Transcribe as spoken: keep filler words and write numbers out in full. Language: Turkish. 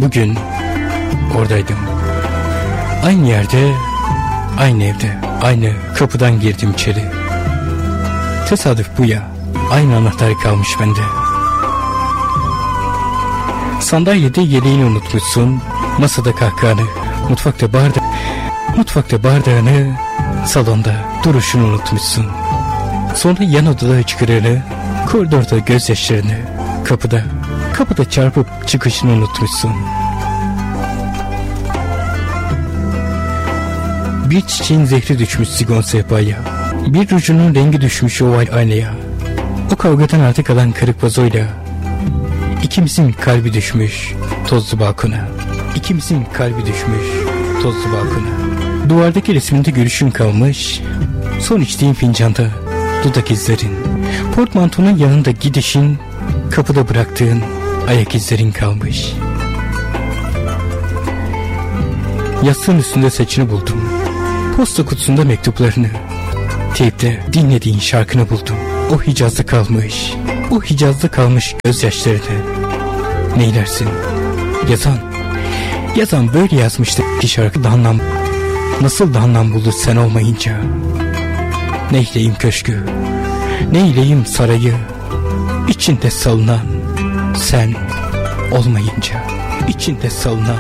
Bugün oradaydım. Aynı yerde, aynı evde, aynı kapıdan girdim içeri. Tesadüf bu ya. Aynı anahtar kalmış bende. Sandalyede yeleğini unutmuşsun, masada kahkahanı, mutfakta barda, mutfakta bardağını, salonda duruşunu unutmuşsun. Sonra yan odada hıçkırığını, koridorda gözyaşlarını, kapıda, kapıda çarpıp çıkışını unutmuşsun. Bir çiçeğin zehri düşmüş sigon sehpaya, bir rujunun rengi düşmüş o aynaya. O kavgadan artık kalan kırık vazoyla İkimizin kalbi düşmüş tozlu balkona. İkimizin kalbi düşmüş tozlu balkona. Duvardaki resminde gülüşün kalmış, son içtiğin fincanda dudak izlerin, portmantonun yanında gidişin, kapıda bıraktığın ayak izlerin kalmış. Yastığın üstünde saçını buldum, posta kutusunda mektuplarını, teypte dinlediğin şarkını buldum. O Hicaz'da kalmış, o Hicaz'da kalmış gözyaşlarını neylersin? Yazan, yazan böyle yazmıştı ki şarkı da anlam, nasıl da anlam buldu sen olmayınca. Neyleyim köşkü, neyleyim sarayı, içinde salınan sen olmayınca, içinde salınan